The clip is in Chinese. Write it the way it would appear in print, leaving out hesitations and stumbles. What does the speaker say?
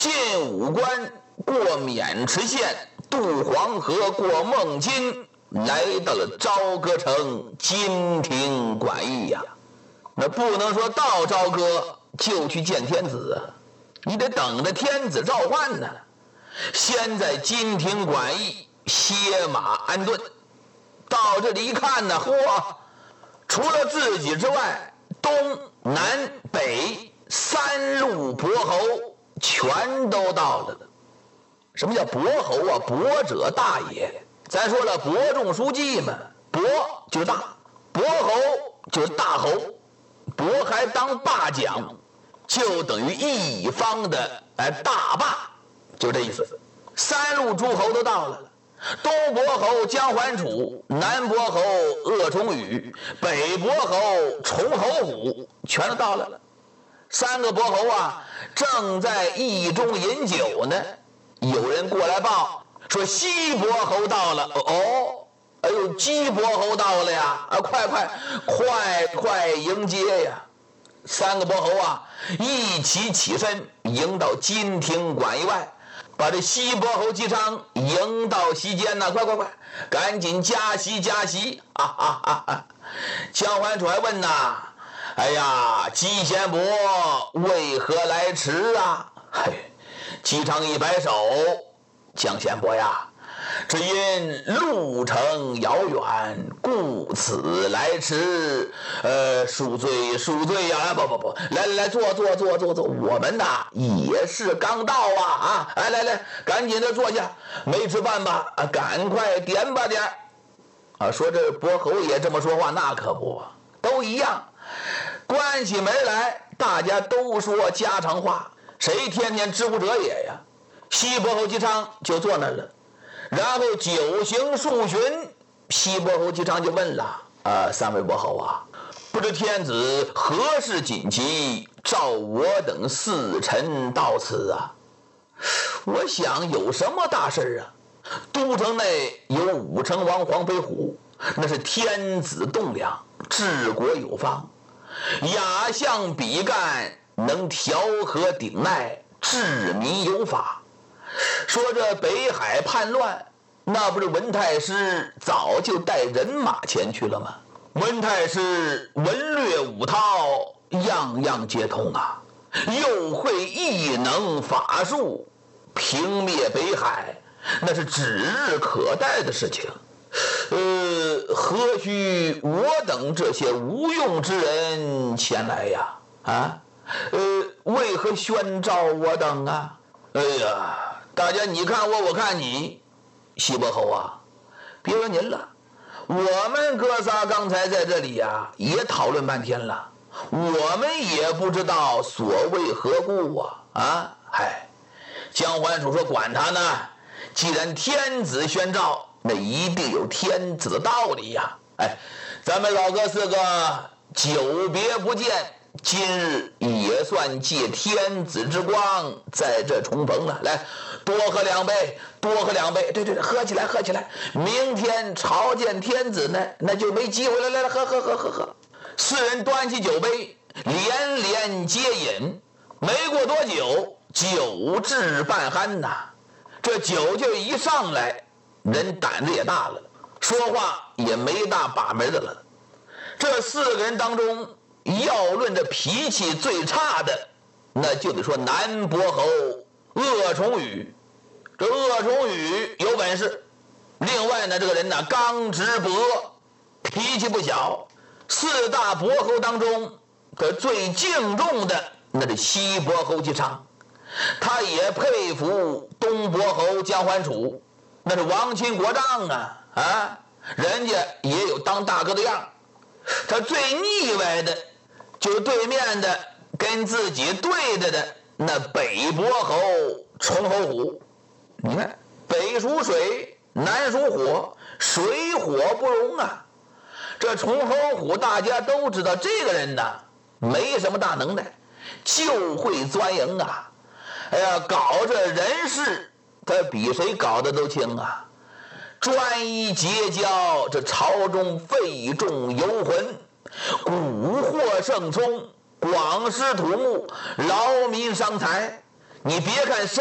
进武关，过渑池县，渡黄河，过孟津，来到了朝歌城金庭馆驿呀。那不能说到朝歌就去见天子啊，你得等着天子召唤呢。先在金庭馆驿歇马安顿。到这里一看呢，嚯，除了自己之外，东南北三路伯侯全都到了。什么叫伯侯啊？伯者大也。咱说了，伯仲叔季嘛，伯就是大，伯侯就是大侯，伯还当霸将，就等于一方的大霸，就这意思。三路诸侯都到了，东伯侯姜桓楚，南伯侯鄂崇禹，北伯侯崇侯虎，全都到了。三个伯侯啊，正在驿中饮酒呢。有人过来报说西伯侯到了。哦，哎呦，姬伯侯到了呀！啊，快迎接呀！三个伯侯啊，一起起身迎到金庭馆驿外，把这西伯侯姬昌迎到席间呢。快，赶紧加席！姜桓楚还问呐：“哎呀，姬贤伯为何来迟啊？”嘿，姬昌一摆手：“姜贤伯呀，只因路程遥远，故此来迟。恕罪呀！不，来，坐。我们呐也是刚到啊！来，赶紧的坐下，没吃饭吧？赶快点吧点啊！说这伯侯也这么说话，那可不，都一样。关起门来，大家都说家常话，谁天天知乎者也呀？西伯侯姬昌就坐那儿了。然后酒行数巡，西伯侯姬昌就问了：三位伯侯啊，不知天子何事紧急，召我等四臣到此啊？我想有什么大事啊？都城内有武成王黄飞虎，那是天子栋梁，治国有方，亚相比干，能调和鼎鼐，治民有法。说这北海叛乱，那不是文太师早就带人马前去了吗？文太师文略武韬，样样皆通啊，又会异能法术，平灭北海，那是指日可待的事情。何须我等这些无用之人前来呀？为何宣召我等啊？哎呀，大家你看我，我看你。西伯侯啊，别说您了，我们哥仨刚才在这里呀，也讨论半天了，我们也不知道所谓何故啊！姜桓楚说管他呢，既然天子宣召，那一定有天子的道理呀。咱们老哥四个久别不见，今日也算借天子之光在这重逢了，来多喝两杯。对，喝起来，明天朝见天子呢，那就没机会了。来，喝。四人端起酒杯，连接饮。没过多久，酒至半酣呐。这酒就一上来，人胆子也大了，说话也没大把门的了。这四个人当中，要论这脾气最差的，那就得说南伯侯鄂崇禹。这鄂崇禹有本事，另外呢，这个人呢刚直不阿，脾气不小。四大伯侯当中，可最敬重的那是西伯侯姬昌，他也佩服东伯侯姜桓楚，那是亡亲国丈啊，人家也有当大哥的样。他最腻歪的就是对面的跟自己对着的那北伯侯崇侯虎。你看，北属水，南属火，水火不容啊。这崇侯虎大家都知道，这个人呢没什么大能耐，就会钻营啊。搞这人事，他比谁搞的都清啊。专一结交这朝中费众游魂，蛊惑圣聪，广施土木，劳民伤财， 你别看